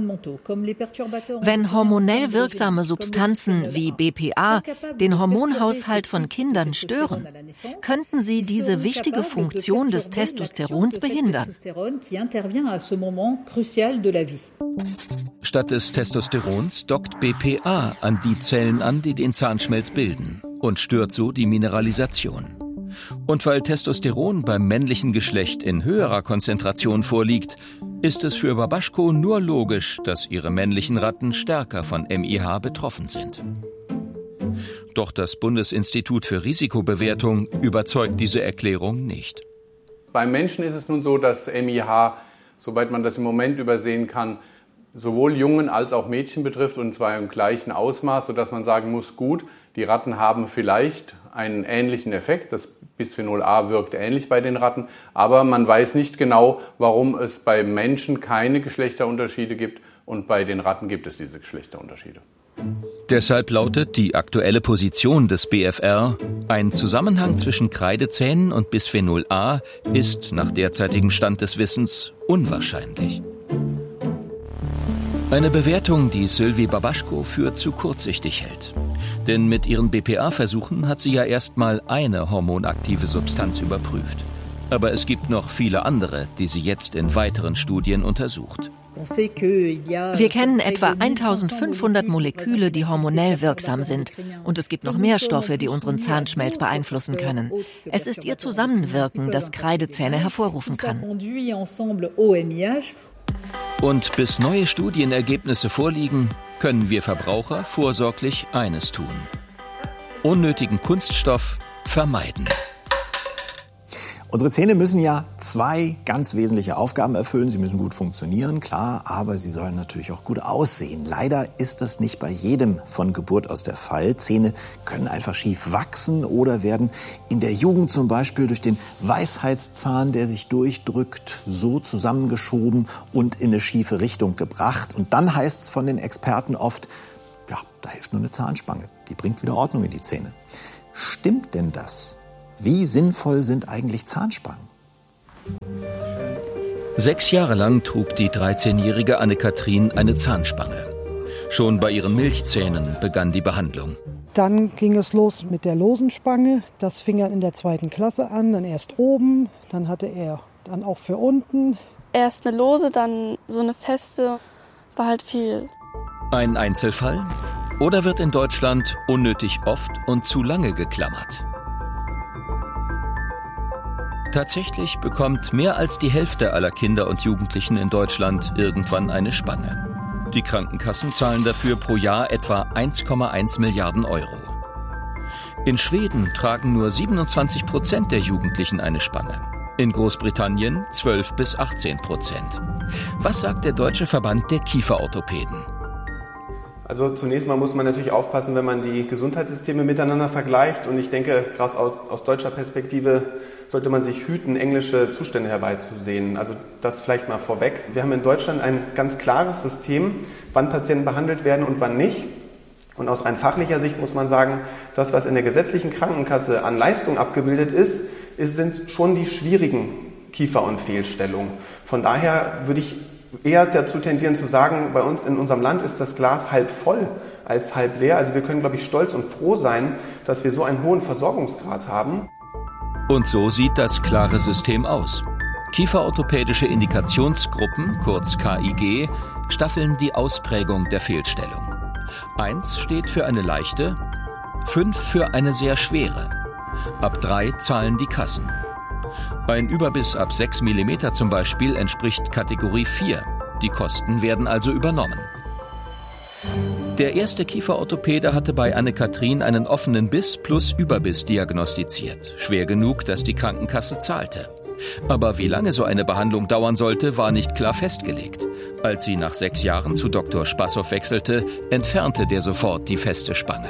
Wenn hormonell wirksame Substanzen wie B P A den Hormonhaushalt von Kindern stören, könnten sie diese wichtige Funktion des Testosterons behindern. Statt des Testosterons dockt B P A an die Zellen an, die den Zahnschmelz bilden, und stört so die Mineralisation. Und weil Testosteron beim männlichen Geschlecht in höherer Konzentration vorliegt, ist es für Babaschko nur logisch, dass ihre männlichen Ratten stärker von M I H betroffen sind. Doch das Bundesinstitut für Risikobewertung überzeugt diese Erklärung nicht. Beim Menschen ist es nun so, dass M I H, soweit man das im Moment übersehen kann, sowohl Jungen als auch Mädchen betrifft, und zwar im gleichen Ausmaß, sodass man sagen muss, gut, die Ratten haben vielleicht einen ähnlichen Effekt, das Bisphenol A wirkt ähnlich bei den Ratten, aber man weiß nicht genau, warum es bei Menschen keine Geschlechterunterschiede gibt, und bei den Ratten gibt es diese Geschlechterunterschiede. Deshalb lautet die aktuelle Position des B F R, ein Zusammenhang zwischen Kreidezähnen und Bisphenol A ist nach derzeitigem Stand des Wissens unwahrscheinlich. Eine Bewertung, die Sylvie Babaschko für zu kurzsichtig hält. Denn mit ihren B P A-Versuchen hat sie ja erstmal eine hormonaktive Substanz überprüft. Aber es gibt noch viele andere, die sie jetzt in weiteren Studien untersucht. Wir kennen etwa eintausendfünfhundert Moleküle, die hormonell wirksam sind. Und es gibt noch mehr Stoffe, die unseren Zahnschmelz beeinflussen können. Es ist ihr Zusammenwirken, das Kreidezähne hervorrufen kann. Und bis neue Studienergebnisse vorliegen, können wir Verbraucher vorsorglich eines tun: unnötigen Kunststoff vermeiden. Unsere Zähne müssen ja zwei ganz wesentliche Aufgaben erfüllen. Sie müssen gut funktionieren, klar, aber sie sollen natürlich auch gut aussehen. Leider ist das nicht bei jedem von Geburt aus der Fall. Zähne können einfach schief wachsen oder werden in der Jugend zum Beispiel durch den Weisheitszahn, der sich durchdrückt, so zusammengeschoben und in eine schiefe Richtung gebracht. Und dann heißt es von den Experten oft, ja, da hilft nur eine Zahnspange. Die bringt wieder Ordnung in die Zähne. Stimmt denn das? Wie sinnvoll sind eigentlich Zahnspangen? Sechs Jahre lang trug die dreizehnjährige Anne-Kathrin eine Zahnspange. Schon bei ihren Milchzähnen begann die Behandlung. Dann ging es los mit der losen Spange. Das fing er in der zweiten Klasse an, dann erst oben, dann hatte er dann auch für unten. Erst eine lose, dann so eine feste, war halt viel. Ein Einzelfall? Oder wird in Deutschland unnötig oft und zu lange geklammert? Tatsächlich bekommt mehr als die Hälfte aller Kinder und Jugendlichen in Deutschland irgendwann eine Spange. Die Krankenkassen zahlen dafür pro Jahr etwa eins Komma eins Milliarden Euro. In Schweden tragen nur siebenundzwanzig Prozent der Jugendlichen eine Spange. In Großbritannien zwölf bis achtzehn Prozent. Was sagt der Deutsche Verband der Kieferorthopäden? Also zunächst mal muss man natürlich aufpassen, wenn man die Gesundheitssysteme miteinander vergleicht. Und ich denke, gerade aus, aus deutscher Perspektive sollte man sich hüten, englische Zustände herbeizusehen. Also das vielleicht mal vorweg. Wir haben in Deutschland ein ganz klares System, wann Patienten behandelt werden und wann nicht. Und aus rein fachlicher Sicht muss man sagen, das, was in der gesetzlichen Krankenkasse an Leistung abgebildet ist, ist sind schon die schwierigen Kiefer- und Fehlstellungen. Von daher würde ich eher dazu tendieren zu sagen, bei uns in unserem Land ist das Glas halb voll als halb leer. Also wir können, glaube ich, stolz und froh sein, dass wir so einen hohen Versorgungsgrad haben. Und so sieht das klare System aus. Kieferorthopädische Indikationsgruppen, kurz K I G, staffeln die Ausprägung der Fehlstellung. Eins steht für eine leichte, fünf für eine sehr schwere. Ab drei zahlen die Kassen. Ein Überbiss ab sechs Millimeter zum Beispiel entspricht Kategorie vier. Die Kosten werden also übernommen. Der erste Kieferorthopäde hatte bei Anne-Kathrin einen offenen Biss plus Überbiss diagnostiziert. Schwer genug, dass die Krankenkasse zahlte. Aber wie lange so eine Behandlung dauern sollte, war nicht klar festgelegt. Als sie nach sechs Jahren zu Doktor Spassow wechselte, entfernte der sofort die feste Spange.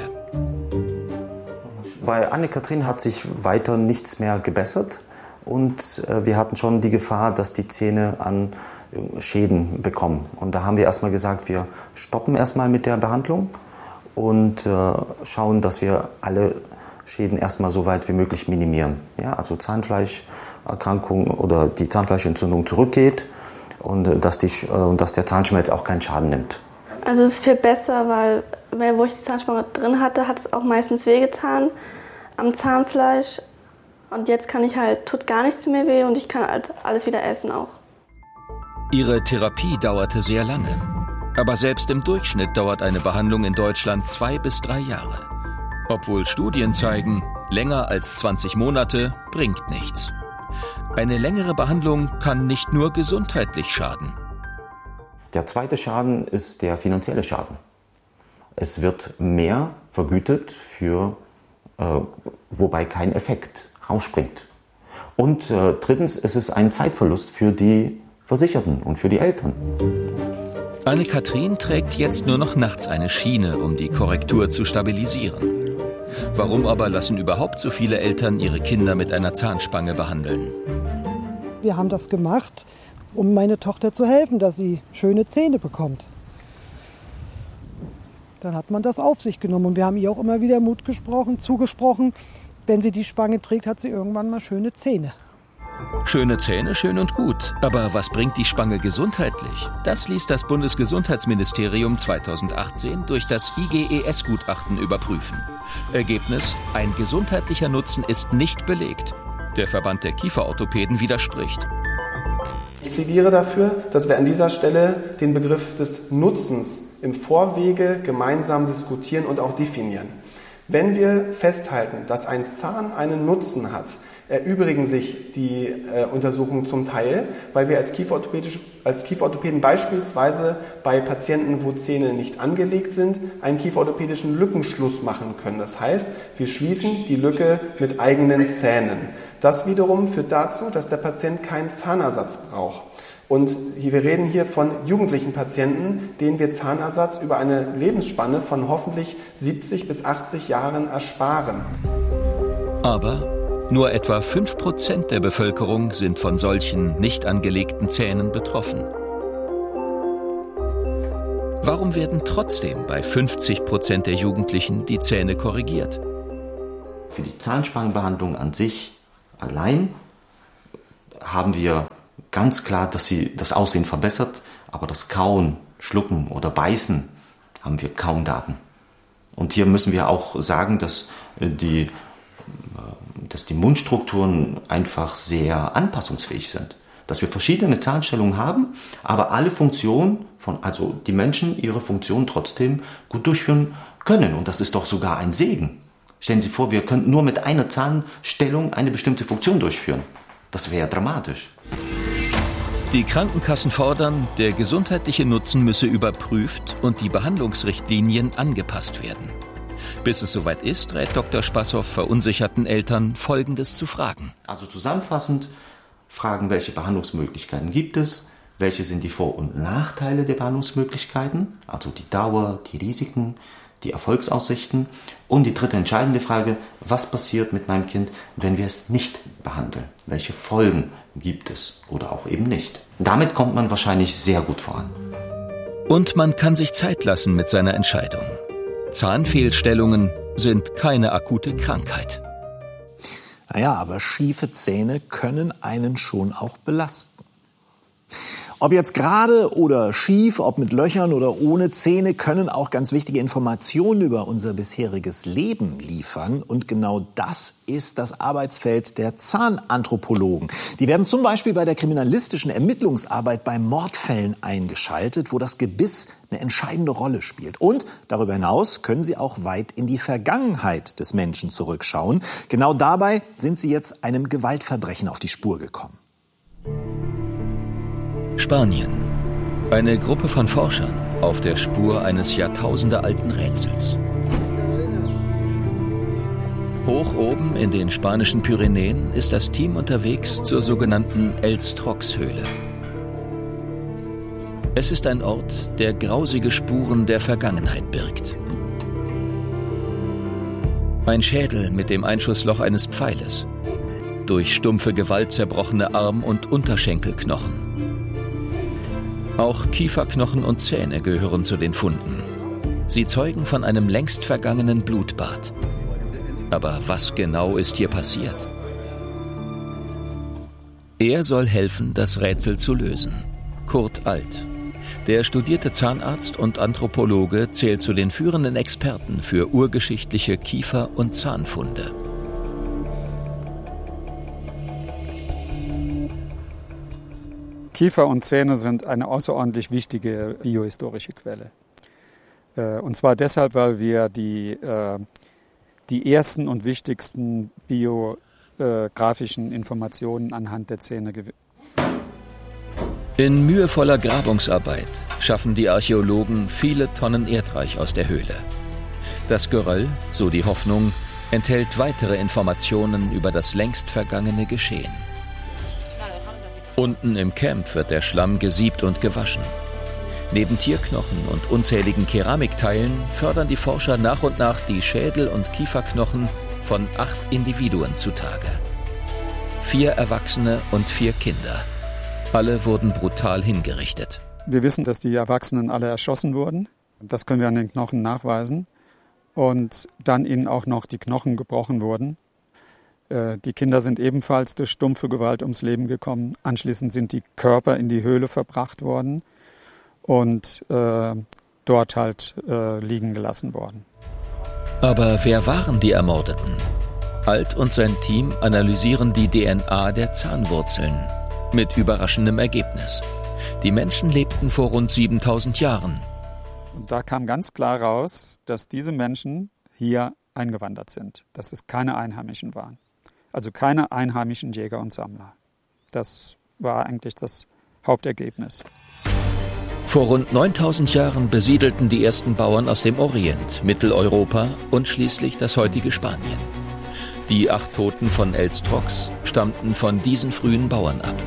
Bei Anne-Kathrin hat sich weiter nichts mehr gebessert. Und äh, wir hatten schon die Gefahr, dass die Zähne an äh, Schäden bekommen. Und da haben wir erstmal gesagt, wir stoppen erstmal mit der Behandlung und äh, schauen, dass wir alle Schäden erstmal so weit wie möglich minimieren. Ja, also Zahnfleischerkrankung oder die Zahnfleischentzündung zurückgeht und äh, dass, die, äh, dass der Zahnschmelz auch keinen Schaden nimmt. Also es ist viel besser, weil, weil wo ich die Zahnspange drin hatte, hat es auch meistens wehgetan am Zahnfleisch. Und jetzt kann ich halt, tut gar nichts mehr weh und ich kann halt alles wieder essen auch. Ihre Therapie dauerte sehr lange. Aber selbst im Durchschnitt dauert eine Behandlung in Deutschland zwei bis drei Jahre. Obwohl Studien zeigen, länger als zwanzig Monate bringt nichts. Eine längere Behandlung kann nicht nur gesundheitlich schaden. Der zweite Schaden ist der finanzielle Schaden. Es wird mehr vergütet für, äh, wobei kein Effekt rausspringt. Und äh, drittens ist es ein Zeitverlust für die Versicherten und für die Eltern. Anne-Kathrin trägt jetzt nur noch nachts eine Schiene, um die Korrektur zu stabilisieren. Warum aber lassen überhaupt so viele Eltern ihre Kinder mit einer Zahnspange behandeln? Wir haben das gemacht, um meine Tochter zu helfen, dass sie schöne Zähne bekommt. dann hat man das auf sich genommen. Und wir haben ihr auch immer wieder Mut gesprochen, zugesprochen. Wenn sie die Spange trägt, hat sie irgendwann mal schöne Zähne. Schöne Zähne, schön und gut. Aber was bringt die Spange gesundheitlich? Das ließ das Bundesgesundheitsministerium zweitausendachtzehn durch das I G E S-Gutachten überprüfen. Ergebnis: Ein gesundheitlicher Nutzen ist nicht belegt. Der Verband der Kieferorthopäden widerspricht. Ich plädiere dafür, dass wir an dieser Stelle den Begriff des Nutzens im Vorwege gemeinsam diskutieren und auch definieren. Wenn wir festhalten, dass ein Zahn einen Nutzen hat, erübrigen sich die äh, Untersuchungen zum Teil, weil wir als, als Kieferorthopäden beispielsweise bei Patienten, wo Zähne nicht angelegt sind, einen kieferorthopädischen Lückenschluss machen können. Das heißt, wir schließen die Lücke mit eigenen Zähnen. Das wiederum führt dazu, dass der Patient keinen Zahnersatz braucht. Und wir reden hier von jugendlichen Patienten, denen wir Zahnersatz über eine Lebensspanne von hoffentlich siebzig bis achtzig Jahren ersparen. Aber nur etwa fünf Prozent der Bevölkerung sind von solchen nicht angelegten Zähnen betroffen. Warum werden trotzdem bei fünfzig Prozent der Jugendlichen die Zähne korrigiert? Für die Zahnspangenbehandlung an sich allein haben wir ganz klar, dass sie das Aussehen verbessert, aber das Kauen, Schlucken oder Beißen haben wir kaum Daten. Und hier müssen wir auch sagen, dass die dass die Mundstrukturen einfach sehr anpassungsfähig sind. Dass wir verschiedene Zahnstellungen haben, aber alle Funktionen, von, also die Menschen ihre Funktion trotzdem gut durchführen können. Und das ist doch sogar ein Segen. Stellen Sie vor, wir könnten nur mit einer Zahnstellung eine bestimmte Funktion durchführen. Das wäre dramatisch. Die Krankenkassen fordern, der gesundheitliche Nutzen müsse überprüft und die Behandlungsrichtlinien angepasst werden. Bis es soweit ist, rät Doktor Spassow verunsicherten Eltern, Folgendes zu fragen. Also zusammenfassend fragen, welche Behandlungsmöglichkeiten gibt es, welche sind die Vor- und Nachteile der Behandlungsmöglichkeiten, also die Dauer, die Risiken, die Erfolgsaussichten. Und die dritte entscheidende Frage, was passiert mit meinem Kind, wenn wir es nicht behandeln? Welche Folgen gibt es oder auch eben nicht? Damit kommt man wahrscheinlich sehr gut voran. Und man kann sich Zeit lassen mit seiner Entscheidung. Zahnfehlstellungen sind keine akute Krankheit. Naja, aber schiefe Zähne können einen schon auch belasten. Ob jetzt gerade oder schief, ob mit Löchern oder ohne Zähne, können auch ganz wichtige Informationen über unser bisheriges Leben liefern. Und genau das ist das Arbeitsfeld der Zahnanthropologen. Die werden zum Beispiel bei der kriminalistischen Ermittlungsarbeit bei Mordfällen eingeschaltet, wo das Gebiss eine entscheidende Rolle spielt. Und darüber hinaus können sie auch weit in die Vergangenheit des Menschen zurückschauen. Genau dabei sind sie jetzt einem Gewaltverbrechen auf die Spur gekommen. Spanien. Eine Gruppe von Forschern auf der Spur eines jahrtausendealten Rätsels. Hoch oben in den spanischen Pyrenäen ist das Team unterwegs zur sogenannten Els-Trox-Höhle. Es ist ein Ort, der grausige Spuren der Vergangenheit birgt. Ein Schädel mit dem Einschussloch eines Pfeiles. Durch stumpfe Gewalt zerbrochene Arm- und Unterschenkelknochen. Auch Kieferknochen und Zähne gehören zu den Funden. Sie zeugen von einem längst vergangenen Blutbad. Aber was genau ist hier passiert? Er soll helfen, das Rätsel zu lösen. Kurt Alt. Der studierte Zahnarzt und Anthropologe zählt zu den führenden Experten für urgeschichtliche Kiefer- und Zahnfunde. Kiefer und Zähne sind eine außerordentlich wichtige biohistorische Quelle. Und zwar deshalb, weil wir die, die ersten und wichtigsten biografischen Informationen anhand der Zähne gewinnen. In mühevoller Grabungsarbeit schaffen die Archäologen viele Tonnen Erdreich aus der Höhle. Das Geröll, so die Hoffnung, enthält weitere Informationen über das längst vergangene Geschehen. Unten im Camp wird der Schlamm gesiebt und gewaschen. Neben Tierknochen und unzähligen Keramikteilen fördern die Forscher nach und nach die Schädel- und Kieferknochen von acht Individuen zutage. Vier Erwachsene und vier Kinder. Alle wurden brutal hingerichtet. Wir wissen, dass die Erwachsenen alle erschossen wurden. Das können wir an den Knochen nachweisen. Und dann ihnen auch noch die Knochen gebrochen wurden. Die Kinder sind ebenfalls durch stumpfe Gewalt ums Leben gekommen. Anschließend sind die Körper in die Höhle verbracht worden und äh, dort halt äh, liegen gelassen worden. Aber wer waren die Ermordeten? Alt und sein Team analysieren die D N A der Zahnwurzeln. Mit überraschendem Ergebnis. Die Menschen lebten vor rund siebentausend Jahren. Und da kam ganz klar raus, dass diese Menschen hier eingewandert sind, dass es keine Einheimischen waren. Also keine einheimischen Jäger und Sammler. Das war eigentlich das Hauptergebnis. Vor rund neuntausend Jahren besiedelten die ersten Bauern aus dem Orient, Mitteleuropa und schließlich das heutige Spanien. Die acht Toten von Elstrocks stammten von diesen frühen Bauern ab.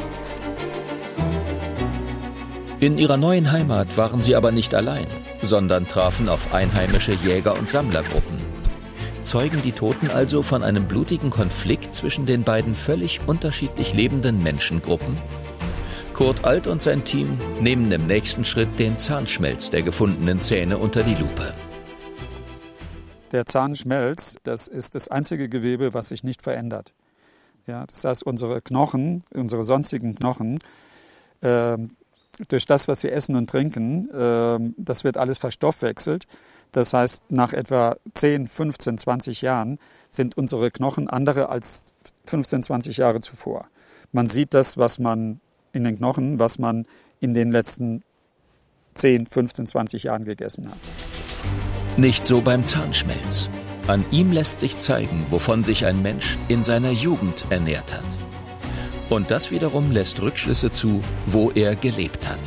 In ihrer neuen Heimat waren sie aber nicht allein, sondern trafen auf einheimische Jäger- und Sammlergruppen. Zeugen die Toten also von einem blutigen Konflikt zwischen den beiden völlig unterschiedlich lebenden Menschengruppen? Kurt Alt und sein Team nehmen im nächsten Schritt den Zahnschmelz der gefundenen Zähne unter die Lupe. Der Zahnschmelz, das ist das einzige Gewebe, was sich nicht verändert. Ja, das heißt, unsere Knochen, unsere sonstigen Knochen, äh, durch das, was wir essen und trinken, äh, das wird alles verstoffwechselt. Das heißt, nach etwa zehn, fünfzehn, zwanzig Jahren sind unsere Knochen andere als fünfzehn, zwanzig Jahre zuvor. Man sieht das, was man in den Knochen, was man in den letzten zehn, fünfzehn, zwanzig Jahren gegessen hat. Nicht so beim Zahnschmelz. An ihm lässt sich zeigen, wovon sich ein Mensch in seiner Jugend ernährt hat. Und das wiederum lässt Rückschlüsse zu, wo er gelebt hat.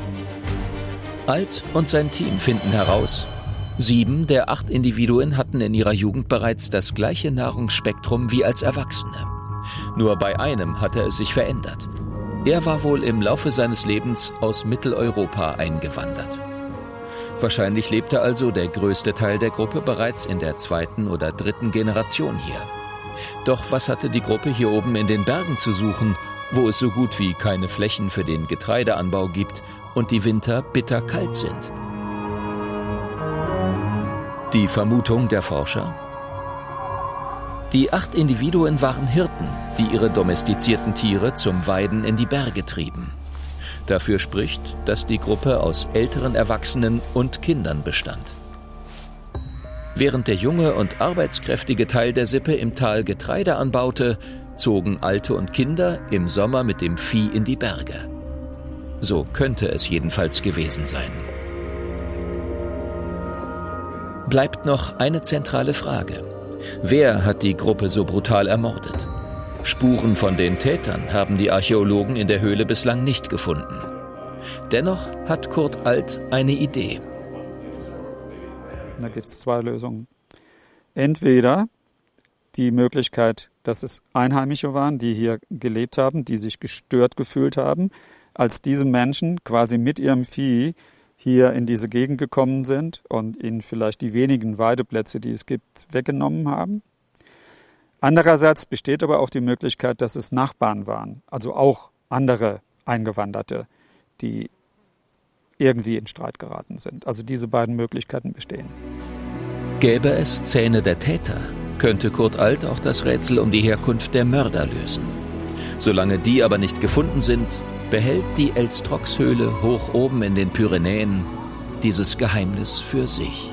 Alt und sein Team finden heraus, sieben der acht Individuen hatten in ihrer Jugend bereits das gleiche Nahrungsspektrum wie als Erwachsene. Nur bei einem hatte es sich verändert. Er war wohl im Laufe seines Lebens aus Mitteleuropa eingewandert. Wahrscheinlich lebte also der größte Teil der Gruppe bereits in der zweiten oder dritten Generation hier. Doch was hatte die Gruppe hier oben in den Bergen zu suchen, wo es so gut wie keine Flächen für den Getreideanbau gibt und die Winter bitterkalt sind? Die Vermutung der Forscher? Die acht Individuen waren Hirten, die ihre domestizierten Tiere zum Weiden in die Berge trieben. Dafür spricht, dass die Gruppe aus älteren Erwachsenen und Kindern bestand. Während der junge und arbeitskräftige Teil der Sippe im Tal Getreide anbaute, zogen Alte und Kinder im Sommer mit dem Vieh in die Berge. So könnte es jedenfalls gewesen sein. Bleibt noch eine zentrale Frage. Wer hat die Gruppe so brutal ermordet? Spuren von den Tätern haben die Archäologen in der Höhle bislang nicht gefunden. Dennoch hat Kurt Alt eine Idee. Da gibt es zwei Lösungen. Entweder die Möglichkeit, dass es Einheimische waren, die hier gelebt haben, die sich gestört gefühlt haben, als diese Menschen quasi mit ihrem Vieh hier in diese Gegend gekommen sind und ihnen vielleicht die wenigen Weideplätze, die es gibt, weggenommen haben. Andererseits besteht aber auch die Möglichkeit, dass es Nachbarn waren, also auch andere Eingewanderte, die irgendwie in Streit geraten sind. Also diese beiden Möglichkeiten bestehen. Gäbe es Zähne der Täter, könnte Kurt Alt auch das Rätsel um die Herkunft der Mörder lösen. Solange die aber nicht gefunden sind, behält die Elstrocks-Höhle hoch oben in den Pyrenäen dieses Geheimnis für sich.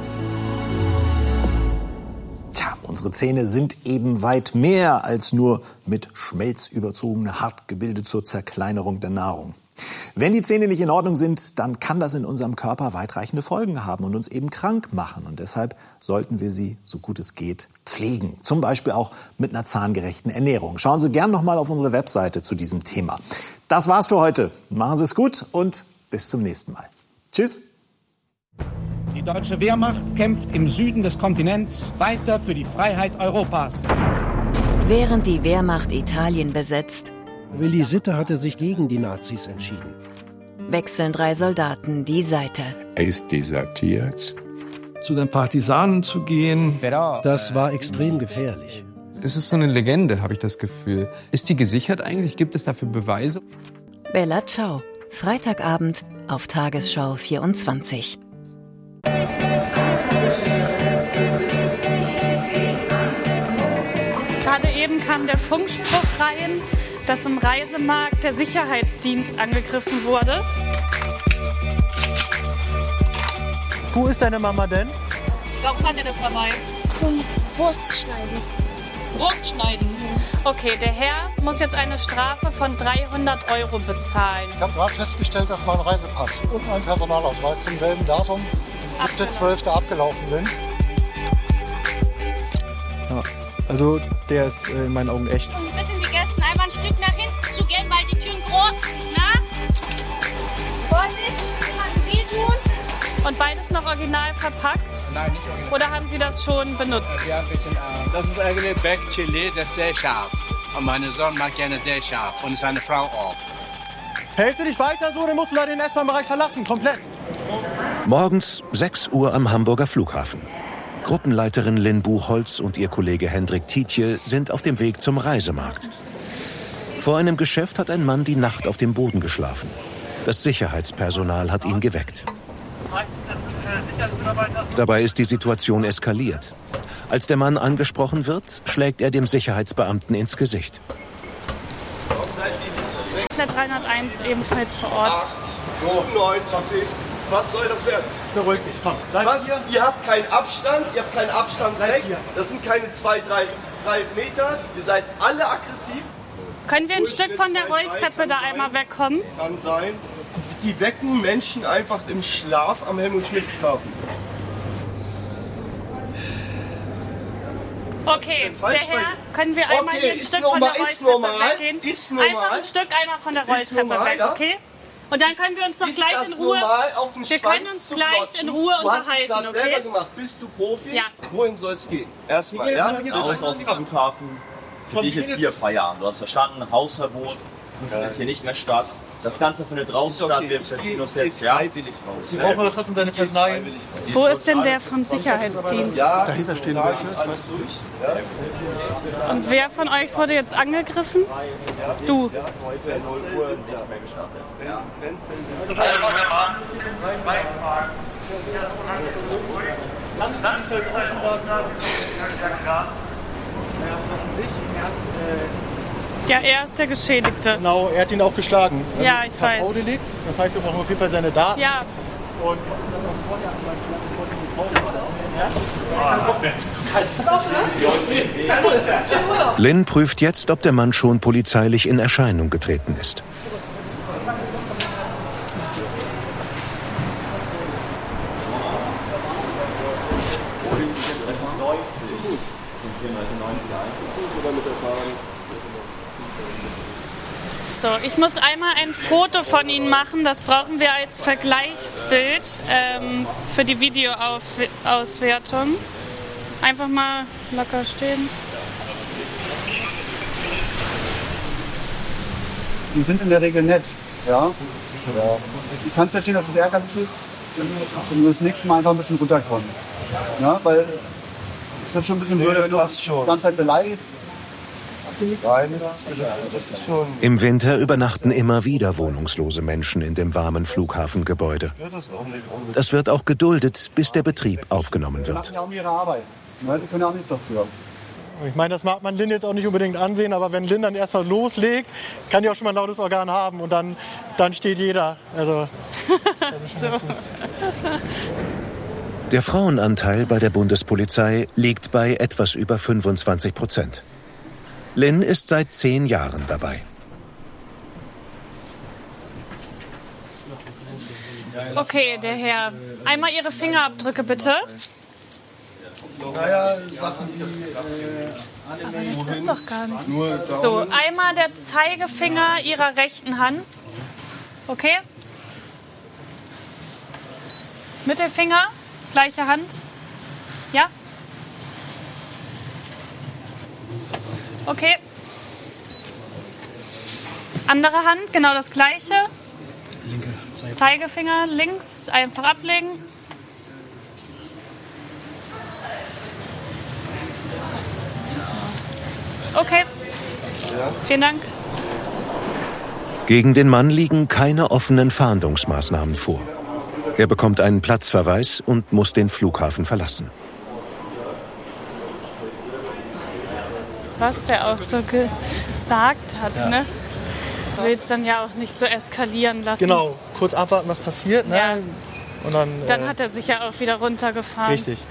Tja, unsere Zähne sind eben weit mehr als nur mit Schmelz überzogene Hartgebilde zur Zerkleinerung der Nahrung. Wenn die Zähne nicht in Ordnung sind, dann kann das in unserem Körper weitreichende Folgen haben und uns eben krank machen. Und deshalb sollten wir sie, so gut es geht, pflegen. Zum Beispiel auch mit einer zahngerechten Ernährung. Schauen Sie gern noch mal auf unsere Webseite zu diesem Thema. Das war's für heute. Machen Sie es gut und bis zum nächsten Mal. Tschüss. Die deutsche Wehrmacht kämpft im Süden des Kontinents weiter für die Freiheit Europas. Während die Wehrmacht Italien besetzt, Willi Sitte hatte sich gegen die Nazis entschieden. Wechseln drei Soldaten die Seite. Er ist desertiert. Zu den Partisanen zu gehen, das war extrem gefährlich. Das ist so eine Legende, habe ich das Gefühl. Ist die gesichert eigentlich? Gibt es dafür Beweise? Bella Ciao, Freitagabend auf Tagesschau vierundzwanzig. kam der Funkspruch rein, dass im Reisemarkt der Sicherheitsdienst angegriffen wurde. Wo ist deine Mama denn? Warum hat er das dabei? Zum Wurstschneiden. Brotschneiden. Okay, der Herr muss jetzt eine Strafe von dreihundert Euro bezahlen. Ich habe gerade festgestellt, dass mein Reisepass und mein Personalausweis zum selben Datum, siebter zwölfter abgelaufen sind. Ja, also der ist in meinen Augen echt. Und bitten die Gäste einmal ein Stück nach hinten zu gehen, weil die Türen groß sind, ne? Vorsicht, jemandem wehtun. Und beides noch original verpackt? Nein, nicht original. Oder haben Sie das schon benutzt? Ja, ein bisschen. Äh, das ist eigentlich Back Chili, das ist sehr scharf. Und meine Sohn mag gerne sehr scharf. Und seine Frau auch. Fällst du dich weiter so, dann musst du leider den S-Bahn-Bereich verlassen, komplett. Morgens sechs Uhr am Hamburger Flughafen. Gruppenleiterin Lynn Buchholz und ihr Kollege Hendrik Tietje sind auf dem Weg zum Reisemarkt. Vor einem Geschäft hat ein Mann die Nacht auf dem Boden geschlafen. Das Sicherheitspersonal hat ihn geweckt. Dabei ist die Situation eskaliert. Als der Mann angesprochen wird, schlägt er dem Sicherheitsbeamten ins Gesicht. Der dreihunderteins ebenfalls vor Ort. acht, neun, zehn. Was soll das werden? Beruhig dich, komm. Was? Hier. Ihr habt keinen Abstand, ihr habt kein Abstandsrecht. Das sind keine zwei, drei, drei Meter. Ihr seid alle aggressiv. Können wir ein Stück von der Rolltreppe da einmal wegkommen? Kann sein. Die wecken Menschen einfach im Schlaf am Helmut-Schmidt-Flughafen. Okay, der Herr, können wir einmal okay, hier ein Stück von der Rolltreppe weggehen? Ist normal. Einfach ein Stück einmal von der Rolltreppe normal, weg, ja? okay? Und dann können wir uns doch ist gleich das in Ruhe. Normal, auf den wir Schwanz können uns zu gleich klotzen? in Ruhe du unterhalten, hast es okay? selber gemacht. Bist du Profi? Ja. Wohin soll es gehen? Erstmal, ja? Aus aus dem Flughafen. Für dich ist hier Feierabend. Du hast verstanden, Hausverbot. Du findest hier nicht mehr statt. Das Ganze findet draußen statt. Wir verziehen uns jetzt, ja. Sie brauchen aber trotzdem seine Personalien. Wo ist denn der vom Sicherheitsdienst? Ja, dahinter stehen welche. Alles durch. Ja. Und wer von euch wurde jetzt angegriffen? Du. Heute null Uhr nicht mehr gestartet. Ja. Ja, er ist der Geschädigte. Genau, er hat ihn auch geschlagen. Ja, ich weiß. Delikt. Das heißt, wir brauchen auf jeden Fall seine Daten. Ja. Und Lynn prüft jetzt, ob der Mann schon polizeilich in Erscheinung getreten ist. So, ich muss einmal ein Foto von Ihnen machen. Das brauchen wir als Vergleichsbild ähm, für die Videoauswertung. Einfach mal locker stehen. Die sind in der Regel nett, ja. ja. Ich kann es verstehen, dass es ärgerlich ist, wenn wir das nächste Mal einfach ein bisschen runterkommen. Ja, weil es ist schon ein bisschen blöd, wenn du die ganze Zeit beleidigst. Nein, das ist, das ist schon. Im Winter übernachten immer wieder wohnungslose Menschen in dem warmen Flughafengebäude. Das wird auch geduldet, bis der Betrieb aufgenommen Die wird. machen ja auch ihre Arbeit. Ja, die können ja auch nichts dafür. ich meine, das mag man Lynn jetzt auch nicht unbedingt ansehen, aber wenn Lynn dann erstmal loslegt, kann die auch schon mal ein lautes Organ haben und dann, dann steht jeder. Also, das ist schon so. Der Frauenanteil bei der Bundespolizei liegt bei etwas über fünfundzwanzig Prozent. Lynn ist seit zehn Jahren dabei. Okay, der Herr. Einmal Ihre Fingerabdrücke, bitte. Naja, Sachen, die, äh, Aber das ist doch gar nicht. So, einmal der Zeigefinger Ihrer rechten Hand. Okay? Mittelfinger, gleiche Hand. Ja? Okay. Andere Hand, genau das gleiche. Linke Zeigefinger. Zeigefinger links, einfach ablegen. Okay. Vielen Dank. Gegen den Mann liegen keine offenen Fahndungsmaßnahmen vor. Er bekommt einen Platzverweis und muss den Flughafen verlassen. was der auch so gesagt hat, Ja. ne? Du willst dann ja auch nicht so eskalieren lassen. Genau, kurz abwarten, was passiert. Ne? Ja. Und dann, Dann äh, hat er sich ja auch wieder runtergefahren. Richtig.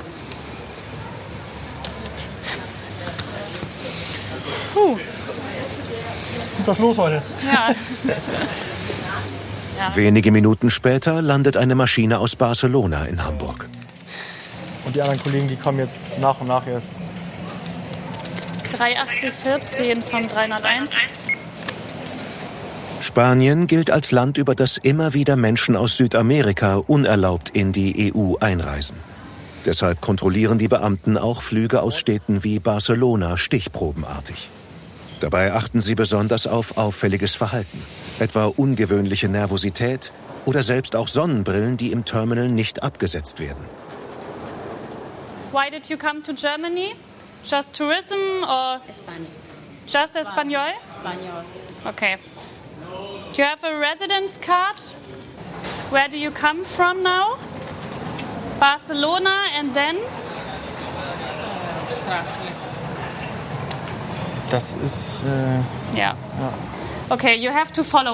Puh. Was los heute? Ja. ja. Wenige Minuten später landet eine Maschine aus Barcelona in Hamburg. Und die anderen Kollegen, die kommen jetzt nach und nach erst. drei achtzig vierzehn von dreihunderteins. Spanien gilt als Land, über das immer wieder Menschen aus Südamerika unerlaubt in die E U einreisen. Deshalb kontrollieren die Beamten auch Flüge aus Städten wie Barcelona stichprobenartig. Dabei achten sie besonders auf auffälliges Verhalten, etwa ungewöhnliche Nervosität oder selbst auch Sonnenbrillen, die im Terminal nicht abgesetzt werden. Why did you come to Germany? Just tourism or Español? Just Espanol? Español. Okay. You have a residence card? Where do you come from now? Barcelona and then? Das ist... Äh, Ja. ja. Okay, you have to follow